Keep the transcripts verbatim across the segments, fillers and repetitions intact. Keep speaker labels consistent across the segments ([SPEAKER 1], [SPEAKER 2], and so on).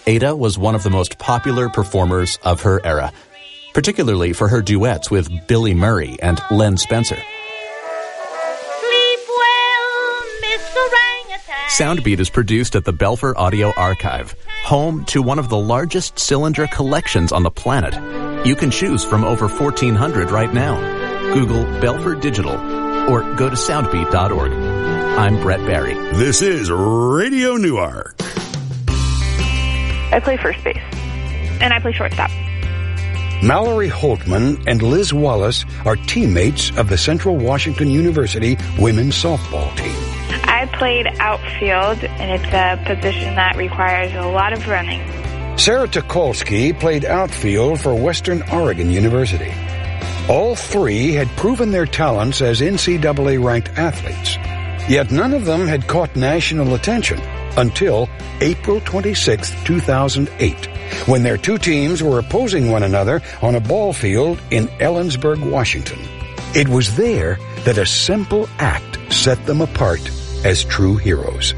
[SPEAKER 1] Ada was one of the most popular performers of her era, particularly for her duets with Billy Murray and Len Spencer.
[SPEAKER 2] Sleep well, Mister Orangutan.
[SPEAKER 1] Soundbeat is produced at the Belfer Audio Archive, home to one of the largest cylinder collections on the planet. You can choose from over fourteen hundred right now. Google Belfer Digital or go to soundbeat dot org. I'm Brett Barry.
[SPEAKER 3] This is Radio Newark.
[SPEAKER 4] I play first base.
[SPEAKER 5] And I play shortstop.
[SPEAKER 6] Mallory Holtman and Liz Wallace are teammates of the Central Washington University women's softball team.
[SPEAKER 5] I played outfield, and it's a position that requires a lot of running.
[SPEAKER 6] Sarah Tukolsky played outfield for Western Oregon University. All three had proven their talents as N C double A-ranked athletes, yet none of them had caught national attention until April twenty-sixth, two thousand eight, when their two teams were opposing one another on a ball field in Ellensburg, Washington. It was there that a simple act set them apart as true heroes.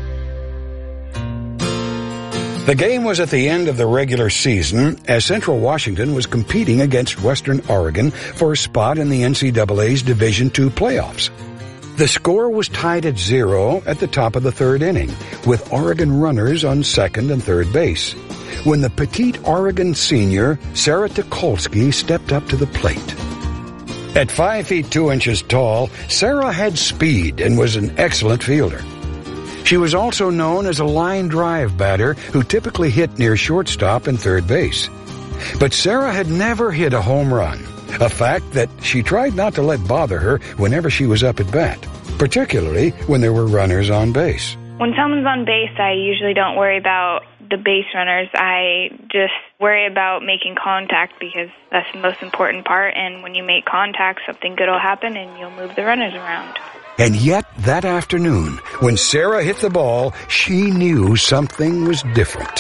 [SPEAKER 6] The game was at the end of the regular season as Central Washington was competing against Western Oregon for a spot in the N C double A's Division two playoffs. The score was tied at zero at the top of the third inning, with Oregon runners on second and third base, when the petite Oregon senior Sarah Tukolsky stepped up to the plate. At five feet two inches tall, Sarah had speed and was an excellent fielder. She was also known as a line drive batter who typically hit near shortstop and third base. But Sarah had never hit a home run, a fact that she tried not to let bother her whenever she was up at bat, particularly when there were runners on base.
[SPEAKER 5] When someone's on base, I usually don't worry about the base runners. I just worry about making contact because that's the most important part, and when you make contact, something good will happen and you'll move the runners around.
[SPEAKER 6] And yet, that afternoon, when Sarah hit the ball, she knew something was different.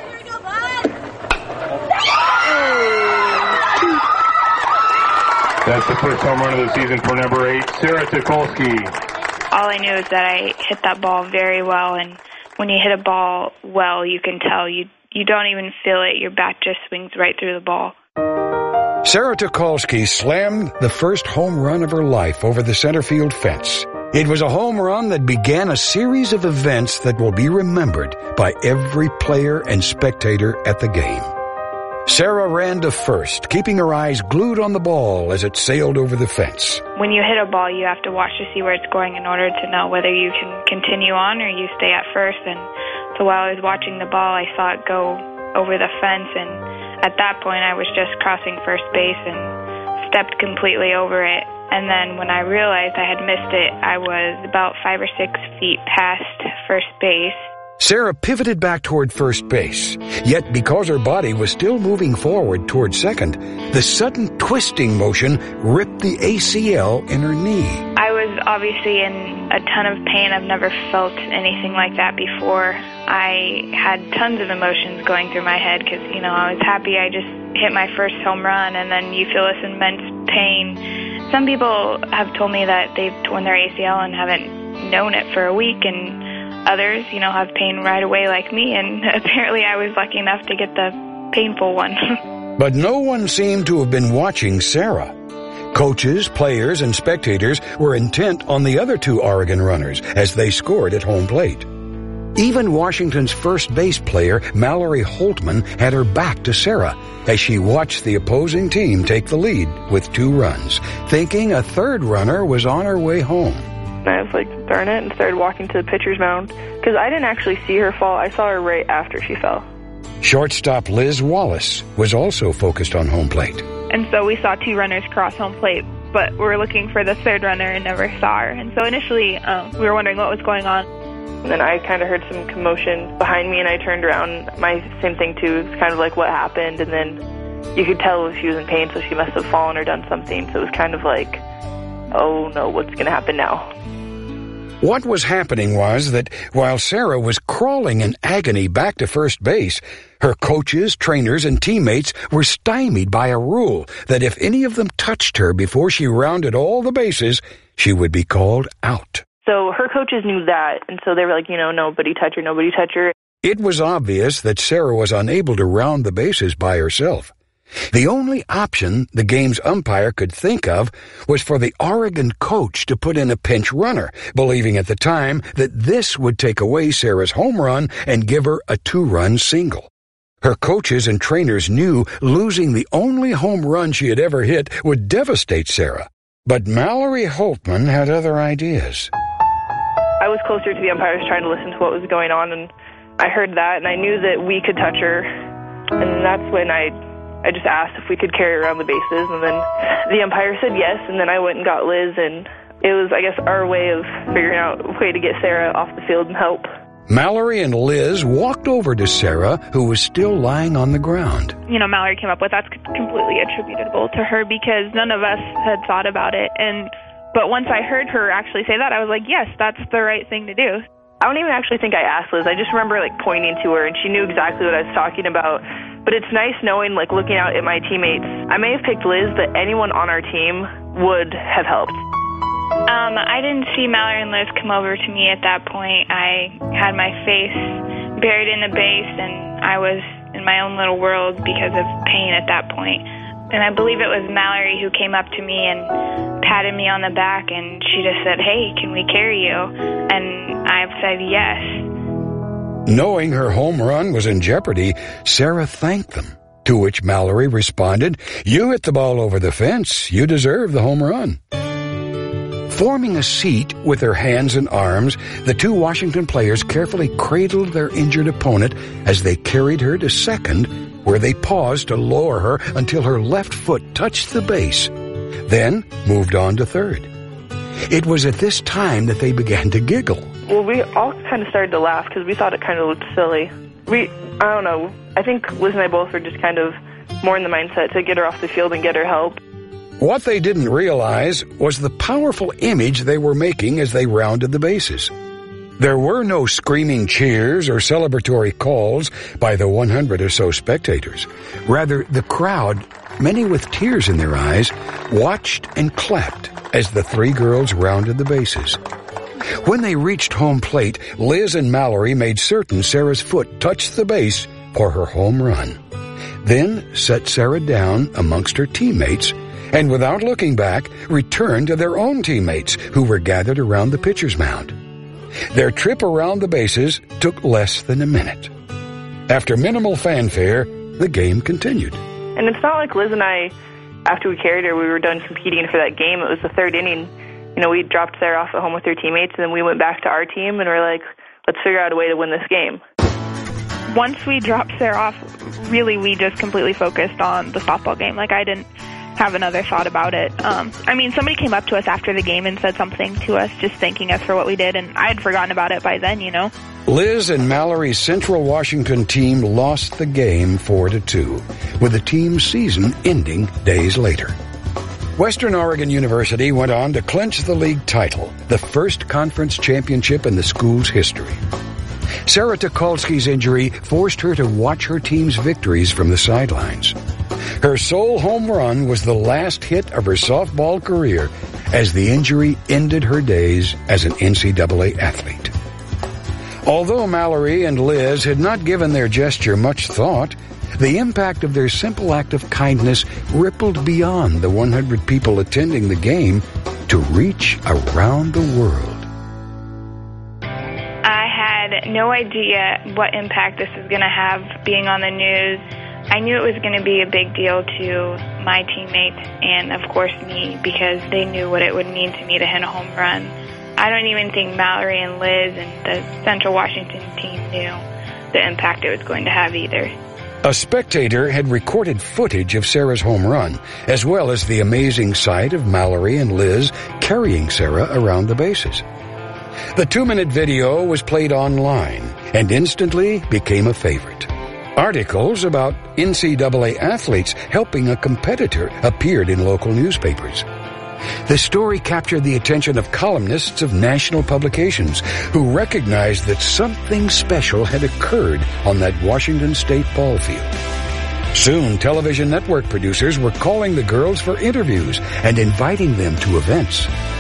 [SPEAKER 7] That's the first home run of the season for number eight, Sarah Tukolsky.
[SPEAKER 5] All I knew is that I hit that ball very well, and when you hit a ball well, you can tell. You you don't even feel it. Your bat just swings right through the ball.
[SPEAKER 6] Sarah Tukolsky slammed the first home run of her life over the center field fence. It was a home run that began a series of events that will be remembered by every player and spectator at the game. Sarah ran to first, keeping her eyes glued on the ball as it sailed over the fence.
[SPEAKER 5] When you hit a ball, you have to watch to see where it's going in order to know whether you can continue on or you stay at first. And so while I was watching the ball, I saw it go over the fence, and at that point I was just crossing first base and stepped completely over it. And then when I realized I had missed it, I was about five or six feet past first base.
[SPEAKER 6] Sarah pivoted back toward first base, yet because her body was still moving forward toward second, the sudden twisting motion ripped the A C L in her knee.
[SPEAKER 5] I was obviously in a ton of pain. I've never felt anything like that before. I had tons of emotions going through my head because, you know, I was happy I just hit my first home run, and then you feel this immense pain. Some people have told me that they've torn their A C L and haven't known it for a week, and others, you know, have pain right away like me, and apparently I was lucky enough to get the painful one.
[SPEAKER 6] But no one seemed to have been watching Sarah. Coaches, players, and spectators were intent on the other two Oregon runners as they scored at home plate. Even Washington's first base player, Mallory Holtman, had her back to Sarah as she watched the opposing team take the lead with two runs, thinking a third runner was on her way home.
[SPEAKER 4] I was like, darn it, and started walking to the pitcher's mound because I didn't actually see her fall. I saw her right after she fell.
[SPEAKER 6] Shortstop Liz Wallace was also focused on home plate.
[SPEAKER 8] And so we saw two runners cross home plate, but we were looking for the third runner and never saw her. And so initially um, we were wondering what was going on.
[SPEAKER 4] And then I kind of heard some commotion behind me, and I turned around. My same thing, too. It was kind of like what happened, and then you could tell she was in pain, so she must have fallen or done something. So it was kind of like, oh, no, what's going to happen now?
[SPEAKER 6] What was happening was that while Sarah was crawling in agony back to first base, her coaches, trainers, and teammates were stymied by a rule that if any of them touched her before she rounded all the bases, she would be called out.
[SPEAKER 4] So her coaches knew that, and so they were like, you know, nobody touch her, nobody touch her.
[SPEAKER 6] It was obvious that Sarah was unable to round the bases by herself. The only option the game's umpire could think of was for the Oregon coach to put in a pinch runner, believing at the time that this would take away Sarah's home run and give her a two-run single. Her coaches and trainers knew losing the only home run she had ever hit would devastate Sarah. But Mallory Holtman had other ideas.
[SPEAKER 4] I was closer to the umpires trying to listen to what was going on, and I heard that, and I knew that we could touch her. And that's when I I just asked if we could carry her around the bases, and then the umpire said yes, and then I went and got Liz, and it was, I guess, our way of figuring out a way to get Sarah off the field and help.
[SPEAKER 6] Mallory and Liz walked over to Sarah, who was still lying on the ground.
[SPEAKER 8] You know, Mallory came up with that's completely attributable to her because none of us had thought about it. And but once I heard her actually say that, I was like, yes, that's the right thing to do.
[SPEAKER 4] I don't even actually think I asked Liz. I just remember, like, pointing to her, and she knew exactly what I was talking about. But it's nice knowing, like, looking out at my teammates. I may have picked Liz, but anyone on our team would have helped.
[SPEAKER 5] Um, I didn't see Mallory and Liz come over to me at that point. I had my face buried in the base, and I was in my own little world because of pain at that point. And I believe it was Mallory who came up to me and patted me on the back, and she just said, "Hey, can we carry you?" And I said yes.
[SPEAKER 6] Knowing her home run was in jeopardy, Sarah thanked them, to which Mallory responded, "You hit the ball over the fence. You deserve the home run." Forming a seat with their hands and arms, the two Washington players carefully cradled their injured opponent as they carried her to second, where they paused to lower her until her left foot touched the base, then moved on to third. It was at this time that they began to giggle.
[SPEAKER 4] Well, we all kind of started to laugh because we thought it kind of looked silly. We, I don't know, I think Liz and I both were just kind of more in the mindset to get her off the field and get her help.
[SPEAKER 6] What they didn't realize was the powerful image they were making as they rounded the bases. There were no screaming cheers or celebratory calls by the one hundred or so spectators. Rather, the crowd, many with tears in their eyes, watched and clapped as the three girls rounded the bases. When they reached home plate, Liz and Mallory made certain Sarah's foot touched the base for her home run. Then set Sarah down amongst her teammates and without looking back, returned to their own teammates who were gathered around the pitcher's mound. Their trip around the bases took less than a minute. After minimal fanfare, the game continued.
[SPEAKER 4] And it's not like Liz and I, after we carried her, we were done competing for that game. It was the third inning. You know, we dropped Sarah off at home with her teammates, and then we went back to our team, and we're like, let's figure out a way to win this game.
[SPEAKER 8] Once we dropped Sarah off, really we just completely focused on the softball game. Like, I didn't have another thought about it. Um, I mean, somebody came up to us after the game and said something to us, just thanking us for what we did, and I had forgotten about it by then, you know.
[SPEAKER 6] Liz and Mallory's Central Washington team lost the game four to two, with the team's season ending days later. Western Oregon University went on to clinch the league title, the first conference championship in the school's history. Sarah Tucholsky's injury forced her to watch her team's victories from the sidelines. Her sole home run was the last hit of her softball career as the injury ended her days as an N C double A athlete. Although Mallory and Liz had not given their gesture much thought, the impact of their simple act of kindness rippled beyond the one hundred people attending the game to reach around the world.
[SPEAKER 5] I had no idea what impact this was going to have being on the news. I knew it was going to be a big deal to my teammates and, of course, me, because they knew what it would mean to me to hit a home run. I don't even think Mallory and Liz and the Central Washington team knew the impact it was going to have either.
[SPEAKER 6] A spectator had recorded footage of Sarah's home run, as well as the amazing sight of Mallory and Liz carrying Sarah around the bases. The two-minute video was played online and instantly became a favorite. Articles about N C double A athletes helping a competitor appeared in local newspapers. The story captured the attention of columnists of national publications who recognized that something special had occurred on that Washington State ball field. Soon, television network producers were calling the girls for interviews and inviting them to events.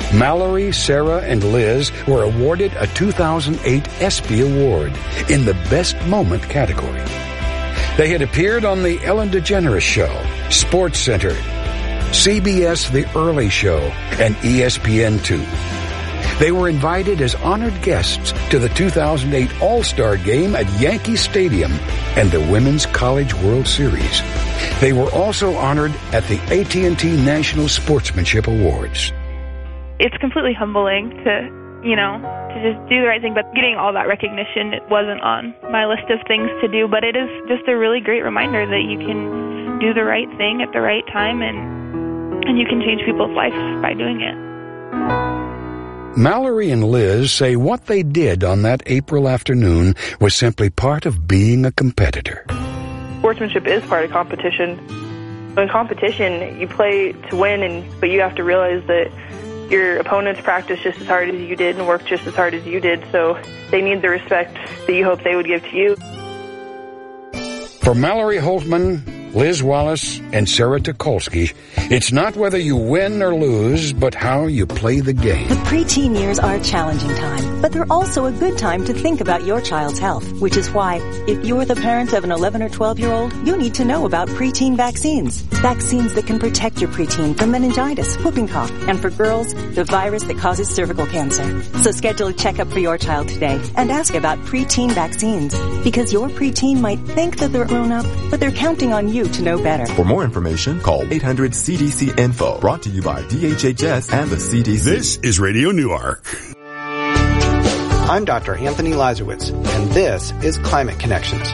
[SPEAKER 6] Mallory, Sarah, and Liz were awarded a two thousand eight ESPY Award in the Best Moment category. They had appeared on The Ellen DeGeneres Show, Sports Center, C B S The Early Show, and E S P N two. They were invited as honored guests to the two thousand eight All-Star Game at Yankee Stadium and the Women's College World Series. They were also honored at the A T and T National Sportsmanship Awards.
[SPEAKER 8] It's completely humbling to, you know, to just do the right thing, but getting all that recognition, it wasn't on my list of things to do, but it is just a really great reminder that you can do the right thing at the right time, and and you can change people's lives by doing it.
[SPEAKER 6] Mallory and Liz say what they did on that April afternoon was simply part of being a competitor.
[SPEAKER 4] Sportsmanship is part of competition. In competition, you play to win, and but you have to realize that your opponents practice just as hard as you did and work just as hard as you did, so they need the respect that you hope they would give to you.
[SPEAKER 6] For Mallory Holtman, Liz Wallace, and Sarah Tukolsky, it's not whether you win or lose, but how you play the game.
[SPEAKER 9] The preteen years are a challenging time, but they're also a good time to think about your child's health, which is why, if you're the parent of an eleven or twelve-year-old, you need to know about preteen vaccines. Vaccines that can protect your preteen from meningitis, whooping cough, and for girls, the virus that causes cervical cancer. So schedule a checkup for your child today and ask about preteen vaccines, because your preteen might think that they're grown up, but they're counting on you to know better.
[SPEAKER 10] For more information, call eight hundred C D C info. Brought to you by D H H S and the C D C.
[SPEAKER 3] This is Radio Newark.
[SPEAKER 11] I'm Doctor Anthony Lazarowitz, and this is Climate Connections.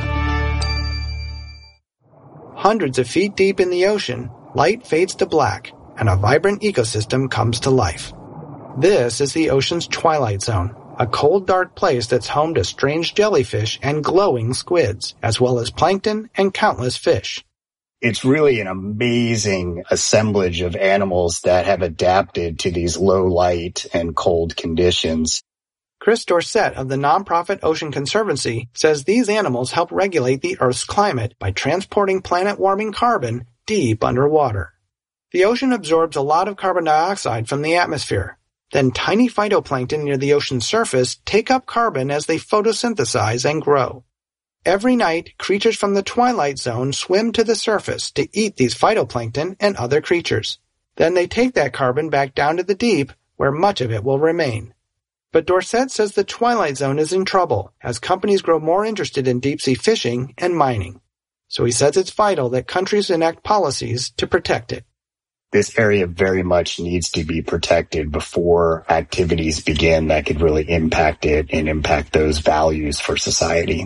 [SPEAKER 11] Hundreds of feet deep in the ocean, light fades to black, and a vibrant ecosystem comes to life. This is the ocean's twilight zone, a cold, dark place that's home to strange jellyfish and glowing squids, as well as plankton and countless fish.
[SPEAKER 12] It's really an amazing assemblage of animals that have adapted to these low light and cold conditions.
[SPEAKER 11] Chris Dorsett of the nonprofit Ocean Conservancy says these animals help regulate the Earth's climate by transporting planet-warming carbon deep underwater. The ocean absorbs a lot of carbon dioxide from the atmosphere. Then tiny phytoplankton near the ocean's surface take up carbon as they photosynthesize and grow. Every night, creatures from the twilight zone swim to the surface to eat these phytoplankton and other creatures. Then they take that carbon back down to the deep, where much of it will remain. But Dorsett says the twilight zone is in trouble as companies grow more interested in deep-sea fishing and mining. So he says it's vital that countries enact policies to protect it.
[SPEAKER 12] This area very much needs to be protected before activities begin that could really impact it and impact those values for society.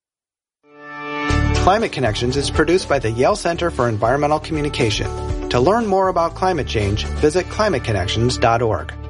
[SPEAKER 11] Climate Connections is produced by the Yale Center for Environmental Communication. To learn more about climate change, visit climate connections dot org.